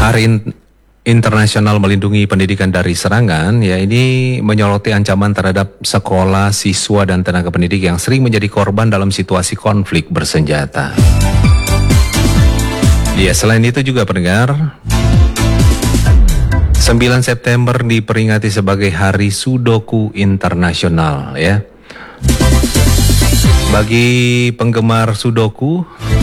Hari Internasional Melindungi Pendidikan dari Serangan, ya, ini menyoroti ancaman terhadap sekolah, siswa, dan tenaga pendidik yang sering menjadi korban dalam situasi konflik bersenjata. Ya, selain itu juga pendengar, 9 September diperingati sebagai Hari Sudoku Internasional, ya. Bagi penggemar Sudoku,